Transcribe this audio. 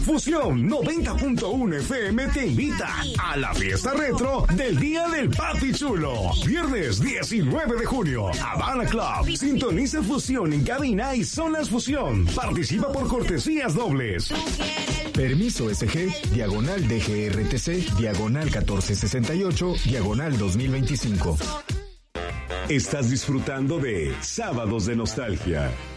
Fusión 90.1 FM te invita a la fiesta retro del Día del Papi Chulo. Viernes 19 de junio, Habana Club. Sintoniza Fusión en cabina y Zonas Fusión. Participa por cortesías dobles. Permiso SG, diagonal DGRTC, diagonal 1468, diagonal 2025. Estás disfrutando de Sábados de Nostalgia.